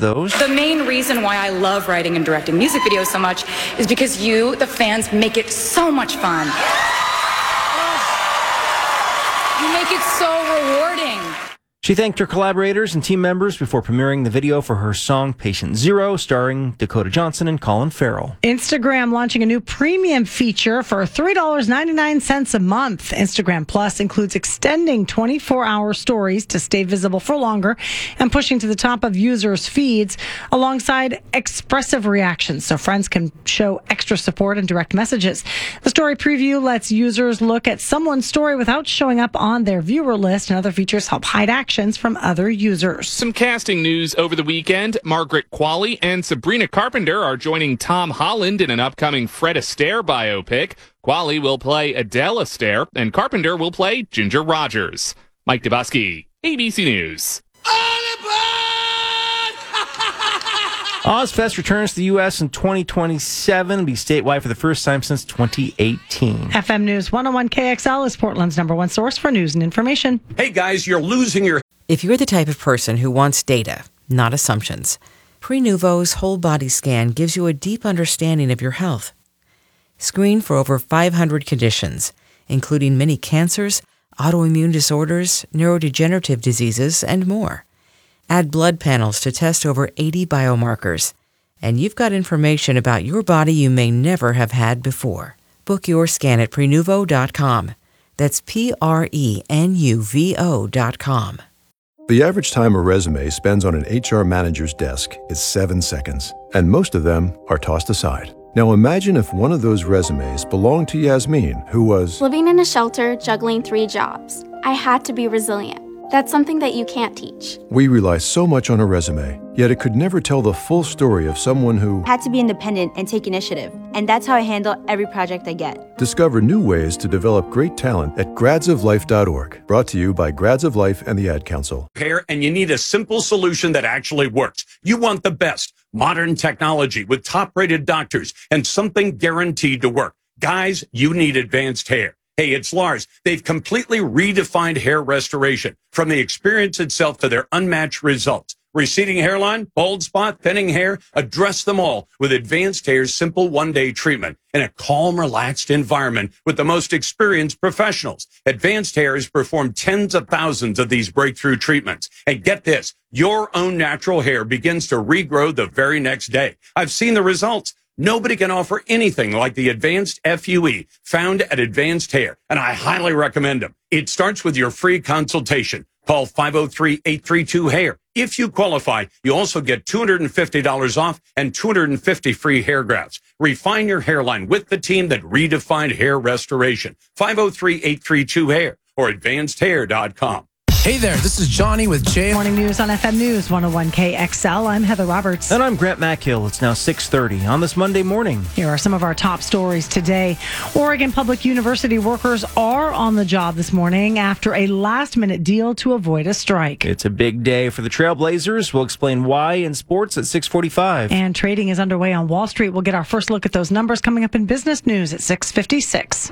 those. The main reason why I love writing and directing music videos so much is because you, the fans, make it so much fun. You make it so rewarding. She thanked her collaborators and team members before premiering the video for her song Patient Zero, starring Dakota Johnson and Colin Farrell. Instagram launching a new premium feature for $3.99 a month. Instagram Plus includes extending 24-hour stories to stay visible for longer and pushing to the top of users' feeds alongside expressive reactions so friends can show extra support and direct messages. The story preview lets users look at someone's story without showing up on their viewer list, and other features help hide action from other users. Some casting news over the weekend. Margaret Qualley and Sabrina Carpenter are joining Tom Holland in an upcoming Fred Astaire biopic. Qualley will play Adele Astaire, and Carpenter will play Ginger Rogers. Mike Dubosky, ABC News. Ozfest returns to the U.S. in 2027 and be statewide for the first time since 2018. FM News 101 KXL is Portland's #1 source for news and information. Hey guys, you're losing your... If you're the type of person who wants data, not assumptions, Prenuvo's whole body scan gives you a deep understanding of your health. Screen for over 500 conditions, including many cancers, autoimmune disorders, neurodegenerative diseases, and more. Add blood panels to test over 80 biomarkers, and you've got information about your body you may never have had before. Book your scan at Prenuvo.com. That's Prenuvo.com. The average time a resume spends on an HR manager's desk is 7 seconds, and most of them are tossed aside. Now imagine if one of those resumes belonged to Yasmin, who was living in a shelter, juggling 3 jobs. I had to be resilient. That's something that you can't teach. We rely so much on a resume, yet it could never tell the full story of someone who had to be independent and take initiative. And that's how I handle every project I get. Discover new ways to develop great talent at gradsoflife.org. Brought to you by Grads of Life and the Ad Council. And you need a simple solution that actually works. You want the best modern technology with top-rated doctors and something guaranteed to work. Guys, you need advanced hair. Hey, it's Lars. They've completely redefined hair restoration, from the experience itself to their unmatched results. Receding hairline, bald spot, thinning hair, address them all with Advanced Hair's simple one-day treatment in a calm, relaxed environment with the most experienced professionals. Advanced Hair has performed tens of thousands of these breakthrough treatments. And get this, your own natural hair begins to regrow the very next day. I've seen the results. Nobody can offer anything like the Advanced FUE found at Advanced Hair, and I highly recommend them. It starts with your free consultation. Call 503-832-HAIR. If you qualify, you also get $250 off and 250 free hair grafts. Refine your hairline with the team that redefined hair restoration. 503-832-HAIR or advancedhair.com. Hey there, this is Johnny with Jay. Morning news on FM News 101 KXL. I'm Heather Roberts. And I'm Grant Mackhill. It's now 6:30 on this Monday morning. Here are some of our top stories today. Oregon Public University workers are on the job this morning after a last-minute deal to avoid a strike. It's a big day for the Trailblazers. We'll explain why in sports at 6:45. And trading is underway on Wall Street. We'll get our first look at those numbers coming up in business news at 6:56.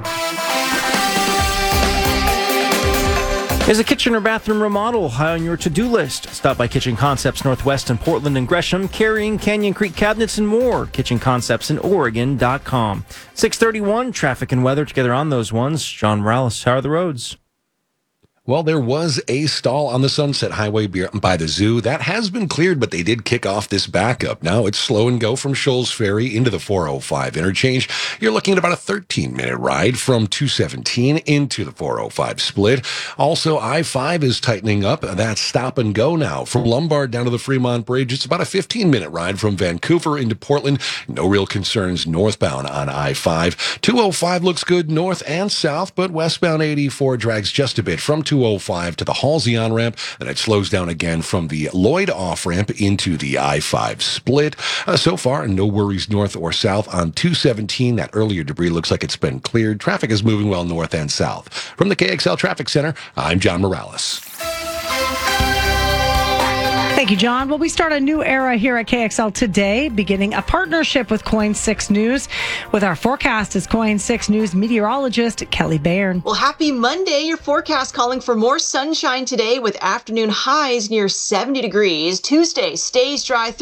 Is a kitchen or bathroom remodel high on your to-do list? Stop by Kitchen Concepts Northwest in Portland and Gresham, carrying Canyon Creek cabinets and more. KitchenConceptsInOregon.com. 6:31, traffic and weather together on those ones. John Morales, how are the roads? Well, there was a stall on the Sunset Highway by the zoo. That has been cleared, but they did kick off this backup. Now it's slow and go from Shoals Ferry into the 405 interchange. You're looking at about a 13-minute ride from 217 into the 405 split. Also, I-5 is tightening up. That's stop and go now. From Lombard down to the Fremont Bridge, it's about a 15-minute ride from Vancouver into Portland. No real concerns northbound on I-5. 205 looks good north and south, but westbound 84 drags just a bit from 205 to the Halsey on-ramp, and it slows down again from the Lloyd off-ramp into the I-5 split. So far, no worries north or south on 217. That earlier debris looks like it's been cleared. Traffic is moving well north and south. From the KXL Traffic Center, I'm John Morales. Thank you, John. Well, we start a new era here at KXL today, beginning a partnership with KOIN 6 News. With our forecast is KOIN 6 News meteorologist Kelly Bairn. Well, happy Monday. Your forecast calling for more sunshine today with afternoon highs near 70 degrees. Tuesday stays dry